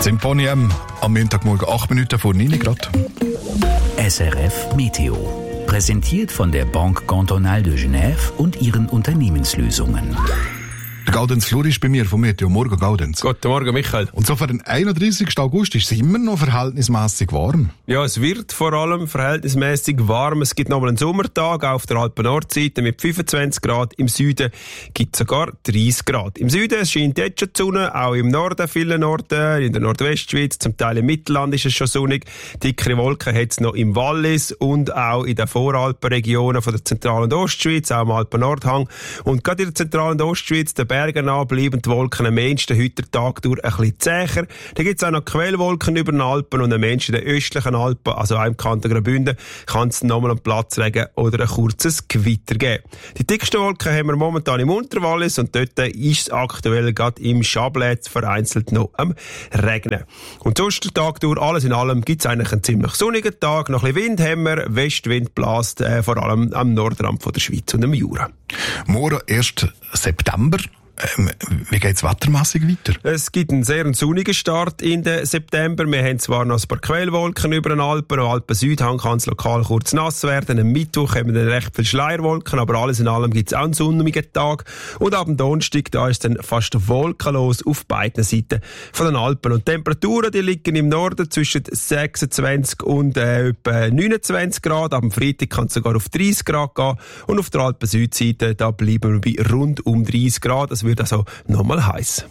Symphonie am Montagmorgen 8 Minuten vor 9 Grad. SRF Meteo. Präsentiert von der Banque Cantonale de Genève und ihren Unternehmenslösungen. Der Gaudenz Flur ist bei mir vom Meteo. Morgen, Gaudenz. Guten Morgen, Michael. Und so für den 31. August ist es immer noch verhältnismäßig warm. Ja, es wird vor allem verhältnismäßig warm. Es gibt nochmal einen Sommertag auf der Alpen-Nordseite mit 25 Grad. Im Süden gibt es sogar 30 Grad. Im Süden scheint jetzt schon die Sonne, auch im Norden, vielen Orten, in der Nordwestschweiz, zum Teil im Mittelland ist es schon sonnig. Dickere Wolken hat es noch im Wallis und auch in den Voralpenregionen von der Zentral- und Ostschweiz, auch im Alpen-Nordhang. Und gerade in der Zentral- und Ostschweiz, der Bergen an bleiben die Wolken am meisten heute den Tag durch ein bisschen zäher. Da gibt es auch noch Quellwolken über den Alpen und am meisten in den östlichen Alpen, also auch im Kanton Graubünden, kann es nochmal einen Platzregen oder ein kurzes Gewitter geben. Die dicksten Wolken haben wir momentan im Unterwallis und dort ist es aktuell gerade im Chablais vereinzelt noch am Regnen. Und sonst den Tag durch, alles in allem, gibt es eigentlich einen ziemlich sonnigen Tag, noch ein bisschen Wind haben wir, Westwind bläst vor allem am Nordrand von der Schweiz und am Jura. Morgen 1. September. Wie geht es wettermässig weiter? Es gibt einen sehr sonnigen Start in den September. Wir haben zwar noch ein paar Quellwolken über den Alpen. Am Alpen-Südhang kann es lokal kurz nass werden. Am Mittwoch haben wir dann recht viele Schleierwolken, aber alles in allem gibt es auch einen sonnigen Tag. Und ab dem Donnerstag, da ist dann fast wolkenlos auf beiden Seiten von den Alpen. Und die Temperaturen, die liegen im Norden zwischen 26 und etwa 29 Grad. Ab dem Freitag kann es sogar auf 30 Grad gehen. Und auf der Alpen-Südseite, da bleiben wir bei rund um 30 Grad. Das wird also nochmal heiß.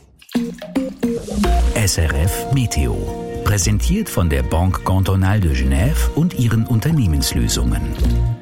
SRF Meteo. Präsentiert von der Banque Cantonale de Genève und ihren Unternehmenslösungen.